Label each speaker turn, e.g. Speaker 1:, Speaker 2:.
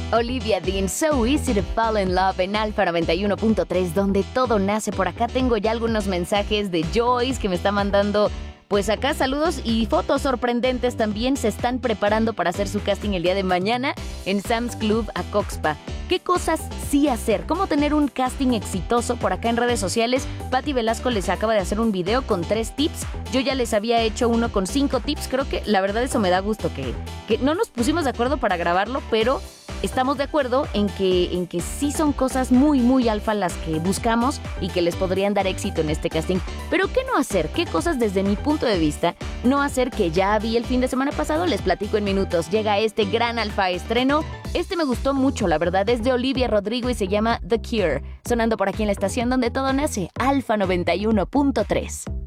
Speaker 1: Olivia Dean, So Easy to Fall in Love en Alfa 91.3, donde todo nace. Por acá tengo ya algunos mensajes de Joyce que me está mandando, pues acá saludos y fotos sorprendentes también. Se están preparando para hacer su casting el día de mañana en Sam's Club Acoxpa. ¿Qué cosas sí hacer? ¿Cómo tener un casting exitoso? Por acá en redes sociales, Patti Velasco les acaba de hacer un video con 3 tips. Yo ya les había hecho uno con 5 tips. Creo que la verdad eso me da gusto, que no nos pusimos de acuerdo para grabarlo, pero estamos de acuerdo en que sí son cosas muy, muy alfa las que buscamos y que les podrían dar éxito en este casting. Pero ¿qué no hacer? ¿Qué cosas desde mi punto de vista no hacer que ya vi el fin de semana pasado? Les platico en minutos. Llega este gran alfa estreno. Este me gustó mucho, la verdad, es de Olivia Rodrigo y se llama The Cure. Sonando por aquí en la estación donde todo nace, Alfa 91.3.